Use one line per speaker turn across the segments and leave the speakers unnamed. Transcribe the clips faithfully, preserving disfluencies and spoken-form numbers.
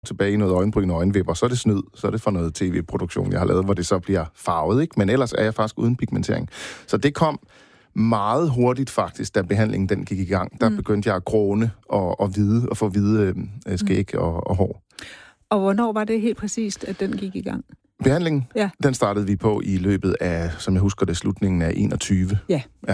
tilbage i noget øjenbryn og øjenvipper, så er det snyd, så er det for noget tv-produktion, jeg har lavet, hvor det så bliver farvet, ikke? Men ellers er jeg faktisk uden pigmentering. Så det kom meget hurtigt faktisk, da behandlingen den gik i gang. Der mm. begyndte jeg at gråne og, og hvide, og få hvide øh, skæg mm. og, og hår.
Og hvornår var det helt præcist, at den gik i gang?
Behandlingen,
ja. den
startede vi på i løbet af, som jeg husker det, slutningen af enogtyve.
Ja.
ja.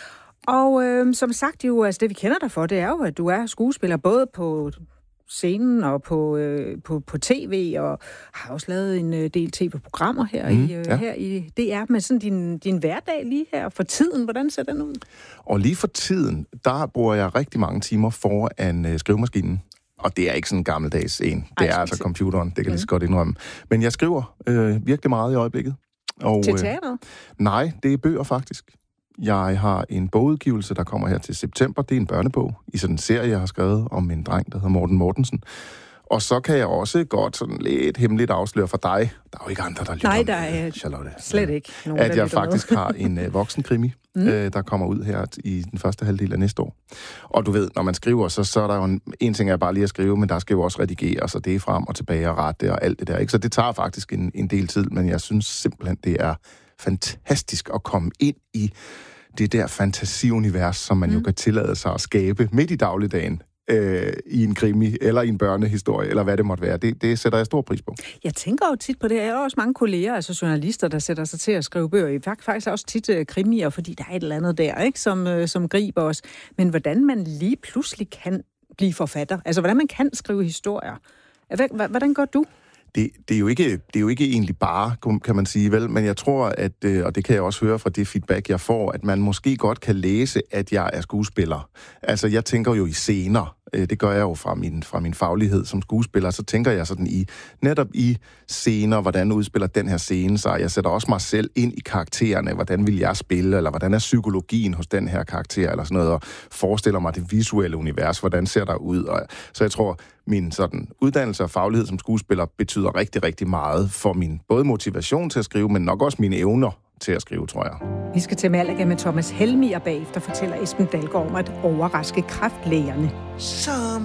Og øh, som sagt jo, altså det vi kender dig for, det er jo, at du er skuespiller både på scenen og på, øh, på, på tv, og har også lavet en øh, del tv-programmer her, mm, i, øh, ja. her i D R. Men sådan din, din hverdag lige her for tiden, hvordan ser den ud?
Og lige for tiden, der bruger jeg rigtig mange timer foran øh, skrivemaskinen. Og det er ikke sådan en gammeldags en. Det Ej, er altså computeren, det kan jeg lige så godt indrømme. Men jeg skriver øh, virkelig meget i øjeblikket. Og,
til teater?
Øh, nej, det er bøger faktisk. Jeg har en bogudgivelse, der kommer her til september. Det er en børnebog i sådan en serie, jeg har skrevet om en dreng, der hedder Morten Mortensen. Og så kan jeg også godt sådan lidt hemmeligt afsløre for dig. Der er jo ikke andre, der lytter
Nej, der er
med, Charlotte.
Slet ikke nogen,
at jeg faktisk har en uh, voksenkrimi, mm. øh, der kommer ud her i den første halvdel af næste år. Og du ved, når man skriver, så, så er der jo en, en ting, er bare lige at skrive, men der skal jo også redigeres, og det er frem og tilbage og rette og alt det der. Ikke? Så det tager faktisk en, en del tid, men jeg synes simpelthen, det er fantastisk at komme ind i det der fantasiunivers, som man mm. jo kan tillade sig at skabe midt i dagligdagen. Øh, i en krimi, eller i en børnehistorie, eller hvad det måtte være. Det, det sætter jeg stor pris på.
Jeg tænker jo tit på det. Jeg har også mange kolleger, altså journalister, der sætter sig til at skrive bøger. I faktisk også tit uh, krimier, fordi der er et eller andet der, ikke, som, uh, som griber os. Men hvordan man lige pludselig kan blive forfatter, altså hvordan man kan skrive historier. Hvordan gør du?
Det, det, er jo ikke, det er jo ikke egentlig bare, kan man sige, vel? Men jeg tror, at, og det kan jeg også høre fra det feedback, jeg får, at man måske godt kan læse, at jeg er skuespiller. Altså, jeg tænker jo i scener. Det gør jeg jo fra min, fra min faglighed som skuespiller. Så tænker jeg sådan i, netop i scener, hvordan udspiller den her scene sig. Jeg sætter også mig selv ind i karaktererne. Hvordan vil jeg spille, eller hvordan er psykologien hos den her karakter, eller sådan noget, og forestiller mig det visuelle univers, hvordan ser der ud. Og, så jeg tror, min sådan uddannelse og faglighed som skuespiller betyder rigtig, rigtig meget for min både motivation til at skrive, men nok også mine evner til at skrive, tror jeg.
Vi skal til Malaga med Thomas Helmier bagefter, fortæller Esben Dalgaard om at overraske kræftlægerne. Som